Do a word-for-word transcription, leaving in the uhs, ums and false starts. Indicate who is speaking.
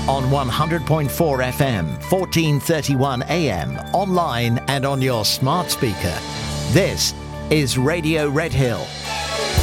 Speaker 1: on one hundred point four F M, fourteen thirty-one A M, online and on your smart speaker. This is Radio Red Hill.